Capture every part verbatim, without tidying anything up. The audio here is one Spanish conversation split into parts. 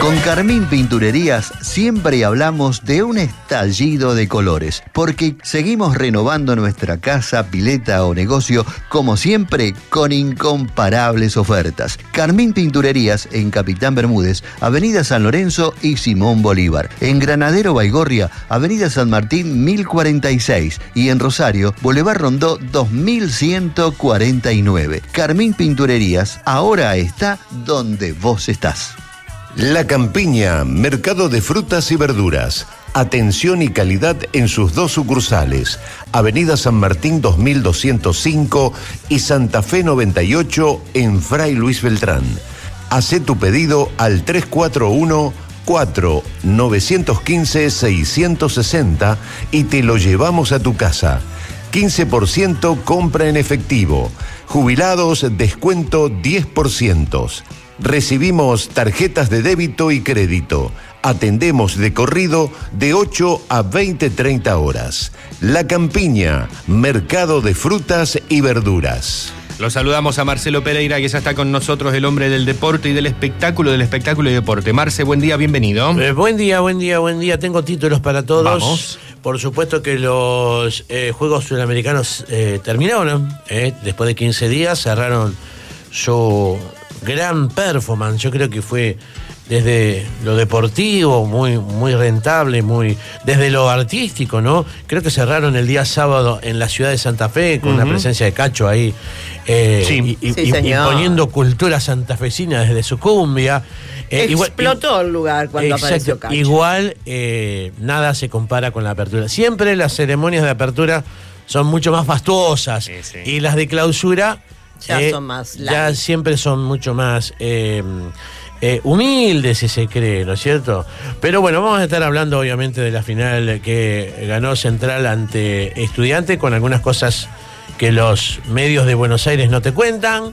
Con Carmín Pinturerías siempre hablamos de un estallido de colores, porque seguimos renovando nuestra casa, pileta o negocio, como siempre, con incomparables ofertas. Carmín Pinturerías en Capitán Bermúdez, Avenida San Lorenzo y Simón Bolívar. En Granadero Baigorria, Avenida San Martín mil cuarenta y seis. Y en Rosario, Boulevard Rondó dos mil ciento cuarenta y nueve. Carmín Pinturerías ahora está donde vos estás. La Campiña, mercado de frutas y verduras. Atención y calidad en sus dos sucursales. Avenida San Martín dos mil doscientos cinco y Santa Fe noventa y ocho en Fray Luis Beltrán. Hacé tu pedido al tres cuatro uno, cuatro nueve uno cinco, seis seis cero y te lo llevamos a tu casa. quince por ciento compra en efectivo. Jubilados, descuento diez por ciento. Recibimos tarjetas de débito y crédito. Atendemos de corrido de ocho a veinte treinta horas. La Campiña, mercado de frutas y verduras. Los saludamos a Marcelo Pereira, que ya está con nosotros, el hombre del deporte y del espectáculo, del espectáculo y deporte. Marce, buen día, bienvenido. Eh, buen día, buen día, buen día. Tengo títulos para todos. Vamos. Por supuesto que los eh, Juegos Sudamericanos eh, terminaron. Eh, después de quince días cerraron su gran performance. Yo creo que fue desde lo deportivo muy, muy rentable, muy desde lo artístico, ¿no? Creo que cerraron el día sábado en la ciudad de Santa Fe con uh-huh. una presencia de Cacho ahí eh, sí. y, y, sí, y, y poniendo cultura santafesina desde su cumbia. Eh, Explotó igual, el lugar cuando exacto, apareció Cacho. Igual eh, nada se compara con la apertura. Siempre las ceremonias de apertura son mucho más fastuosas sí, sí. y las de clausura ya eh, son más light. Ya siempre son mucho más eh, eh, humildes, si se cree, ¿no es cierto? Pero bueno, vamos a estar hablando obviamente de la final que ganó Central ante Estudiantes, con algunas cosas que los medios de Buenos Aires no te cuentan.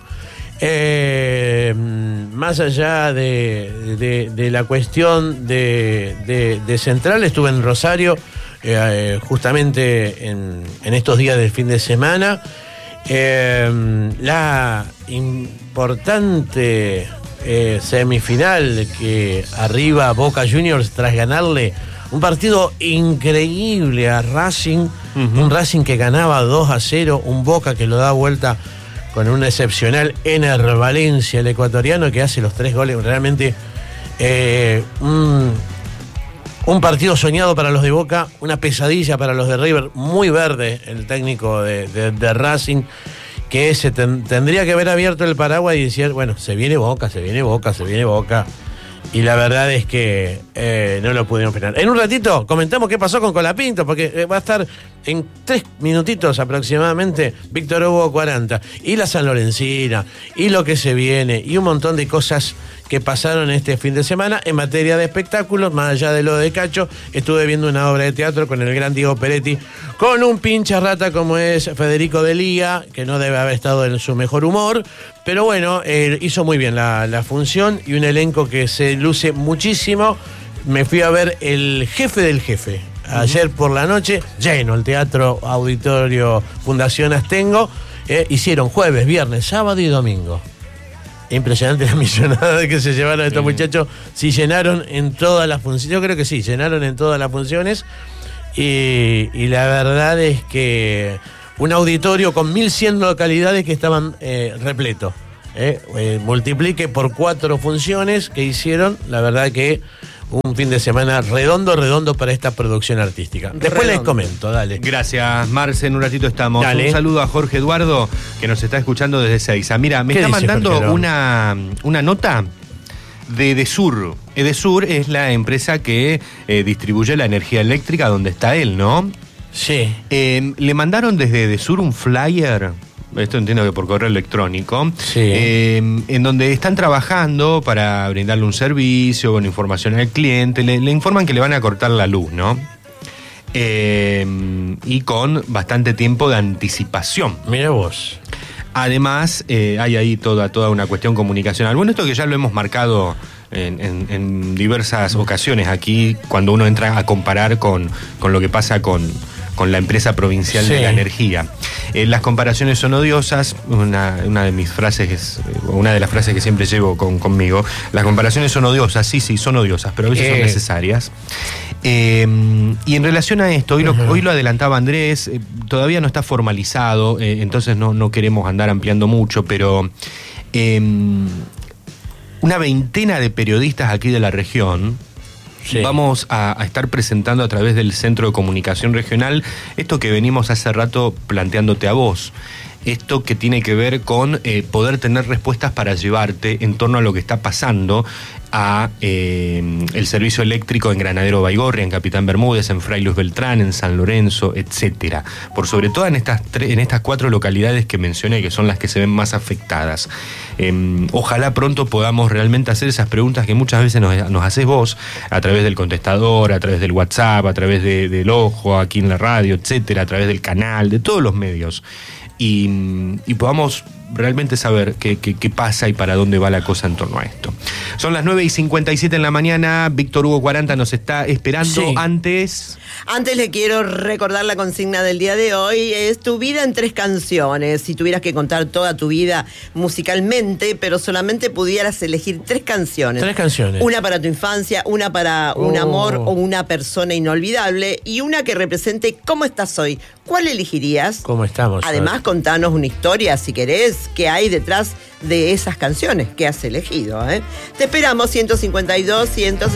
Eh, más allá de, de, de la cuestión de, de, de Central, estuve en Rosario eh, justamente en, en estos días del fin de semana. Eh, la importante eh, semifinal que arriba Boca Juniors tras ganarle un partido increíble a Racing, uh-huh. un Racing que ganaba dos a cero, un Boca que lo da vuelta con un excepcional Ener Valencia, el ecuatoriano, que hace los tres goles. Realmente eh, un, un partido soñado para los de Boca, una pesadilla para los de River. Muy verde el técnico de, de, de Racing, que se ten, tendría que haber abierto el paraguas y decir, bueno, se viene Boca, se viene Boca, se viene Boca. Y la verdad es que eh, no lo pudieron frenar. En un ratito comentamos qué pasó con Colapinto, porque va a estar en tres minutitos aproximadamente Víctor Hugo cuarenta. Y la San Lorencina, y lo que se viene, y un montón de cosas que pasaron este fin de semana en materia de espectáculos. Más allá de lo de Cacho, estuve viendo una obra de teatro con el gran Diego Peretti, con un pincha rata como es Federico de Lía, que no debe haber estado en su mejor humor, pero bueno, eh, hizo muy bien la, la función, y un elenco que se luce muchísimo. Me fui a ver El Jefe del Jefe ayer por la noche, lleno el Teatro Auditorio Fundación Astengo. Eh, hicieron jueves, viernes, sábado y domingo. Impresionante la millonada que se llevaron estos sí. muchachos. Sí, llenaron en todas las funciones. Yo creo que sí, llenaron en todas las funciones. Y, y la verdad es que un auditorio con mil cien localidades que estaban eh, repletos. Eh, eh, multiplique por cuatro funciones que hicieron. La verdad que un fin de semana redondo, redondo para esta producción artística. Después redondo. Les comento, dale. Gracias, Marce, en un ratito estamos. Dale. Un saludo a Jorge Eduardo, que nos está escuchando desde Seiza. Mira, me está mandando una, una nota de Edesur. Edesur es la empresa que eh, distribuye la energía eléctrica donde está él, ¿no? Sí. Eh, le mandaron desde Edesur un flyer, esto entiendo que por correo electrónico, sí. eh, en donde están trabajando para brindarle un servicio, con información al cliente. Le, le informan que le van a cortar la luz, ¿no? Eh, y con bastante tiempo de anticipación. Mira vos. Además, eh, hay ahí toda, toda una cuestión comunicacional. Bueno, esto que ya lo hemos marcado en, en, en diversas ocasiones aquí, cuando uno entra a comparar con, con lo que pasa con... con la empresa provincial sí. de la energía. Eh, las comparaciones son odiosas, una, una de mis frases, es, una de las frases que siempre llevo con, conmigo, las comparaciones son odiosas, sí, sí, son odiosas, pero a veces eh. son necesarias. Eh, y en relación a esto, hoy lo, uh-huh. hoy lo adelantaba Andrés, eh, todavía no está formalizado, eh, entonces no, no queremos andar ampliando mucho, pero eh, una veintena de periodistas aquí de la región sí. vamos a, a estar presentando a través del Centro de Comunicación Regional esto que venimos hace rato planteándote a vos. Esto que tiene que ver con eh, poder tener respuestas para llevarte en torno a lo que está pasando a eh, el servicio eléctrico en Granadero Baigorria, en Capitán Bermúdez, en Fray Luis Beltrán, en San Lorenzo, etcétera. Por sobre todo en estas tres, en estas cuatro localidades que mencioné, que son las que se ven más afectadas. Eh, ojalá pronto podamos realmente hacer esas preguntas que muchas veces nos, nos haces vos, a través del contestador, a través del WhatsApp, a través de, del Ojo, aquí en la radio, etcétera, a través del canal, de todos los medios. Y, y podamos realmente saber qué, qué, qué pasa y para dónde va la cosa en torno a esto. Son las nueve y cincuenta y siete en la mañana. Víctor Hugo cuarenta nos está esperando. Sí. Antes... Antes le quiero recordar la consigna del día de hoy. Es tu vida en tres canciones. Si tuvieras que contar toda tu vida musicalmente, pero solamente pudieras elegir tres canciones. Tres canciones. Una para tu infancia, una para oh. un amor o una persona inolvidable y una que represente cómo estás hoy. ¿Cuál elegirías? ¿Cómo estamos? Además, hoy? Contanos una historia, si querés, que hay detrás de esas canciones que has elegido, ¿eh? Te esperamos, ciento cincuenta y dos, ciento